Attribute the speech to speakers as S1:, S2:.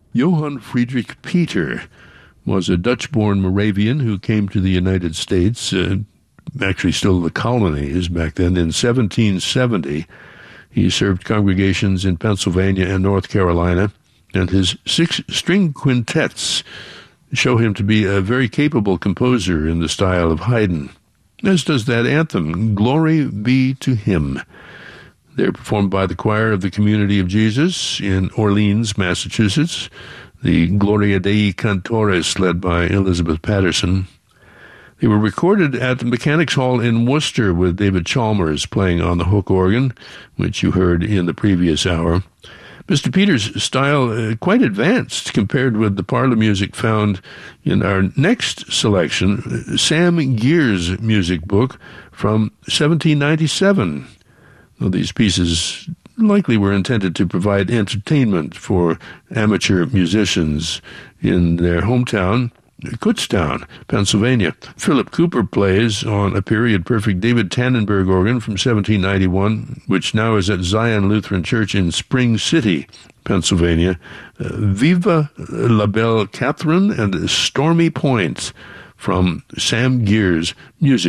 S1: Johann Friedrich Peter was a Dutch-born Moravian who came to the United States, actually still the colonies back then, in 1770. He served congregations in Pennsylvania and North Carolina, and his 6-string quintets show him to be a very capable composer in the style of Haydn, as does that anthem, Glory Be to Him. They're performed by the choir of the Community of Jesus in Orleans, Massachusetts, the Gloria Dei Cantores, led by Elizabeth Patterson. They were recorded at the Mechanics Hall in Worcester with David Chalmers playing on the hook organ, which you heard in the previous hour. Mr. Peters' style quite advanced compared with the parlor music found in our next selection, Sam Geer's music book from 1797. Well, these pieces likely were intended to provide entertainment for amateur musicians in their hometown, Kutztown, Pennsylvania. Philip Cooper plays on a period-perfect David Tannenberg organ from 1791, which now is at Zion Lutheran Church in Spring City, Pennsylvania. Viva la Belle Catherine and Stormy Point from Sam Geer's music.